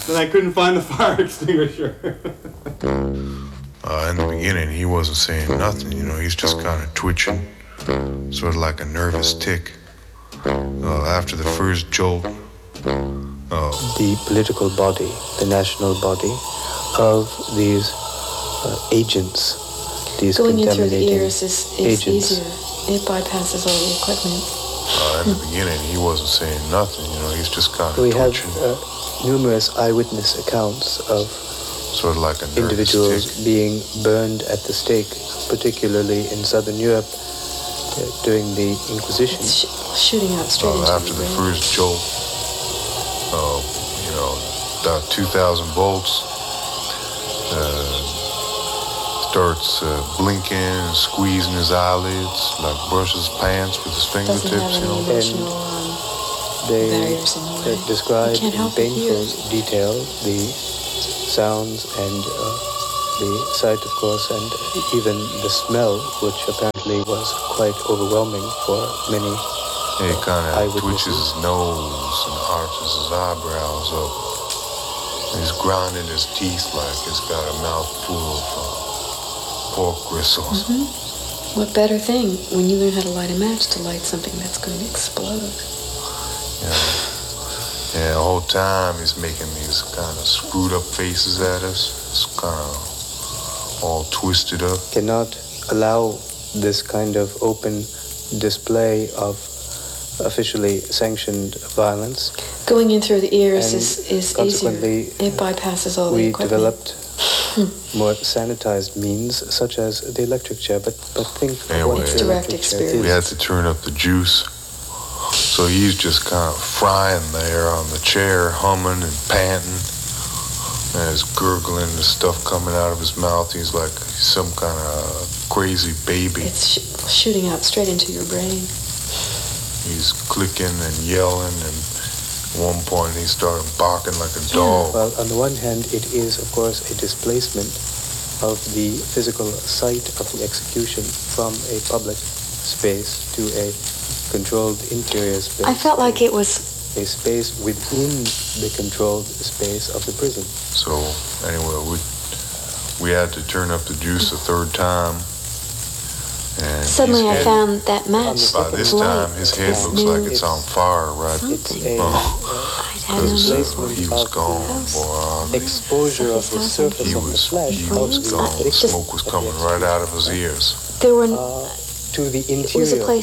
and I couldn't find the fire extinguisher. In the beginning, he wasn't saying nothing, you know, he's just kind of twitching, sort of like a nervous tick. After the first jolt, the political body, the national body of these agents, these going in through the contaminating ears is agents. easier. It bypasses all the equipment. In the beginning, he wasn't saying nothing, you know, he's just kind of We have twitching. numerous eyewitness accounts of Sort of like a nervous individuals tick. being burned at the stake, particularly in Southern Europe during the Inquisition. It's shooting out straight into After the first jolt, you know, about 2,000 volts, starts blinking and squeezing his eyelids, like brushes his pants with his fingertips, Doesn't have you any know. emotional They barriers in the way. describe You can't in help but hear. painful detail the sounds and the sight, of course, and even the smell, which apparently was quite overwhelming for many. He kind of eyewitnesses. twitches his nose and arches his eyebrows up. He's grinding his teeth like he's got a mouthful of pork bristles. Mm-hmm. What better thing when you learn how to light a match to light something that's going to explode? Yeah, the whole time he's making these kind of screwed up faces at us. It's kind of all twisted up. Cannot allow this kind of open display of officially sanctioned violence. Going in through the ears And is easier. consequently, It bypasses all the We equipment. developed more sanitized means, such as the electric chair, but think Yeah, what well, the It's direct electric chair experience. We had to turn up the juice. So he's just kind of frying there on the chair, humming and panting. And he's gurgling the stuff coming out of his mouth. He's like some kind of crazy baby. It's shooting out straight into your brain. He's clicking and yelling, and at one point he started barking like a dog. Well, on the one hand, it is, of course, a displacement of the physical site of the execution from a public space to a controlled interior space. I felt like it was a space within the controlled space of the prison. So anyway, we had to turn up the juice a third time. And suddenly his I head- found that match. By this time, his head This looks like new- it's on fire, right? It's a Because displacement he was of gone, the boy. exposure of the surface He of the was, flesh he of was the gone. The victim smoke was coming right out of his ears. There were to the it was a interior. place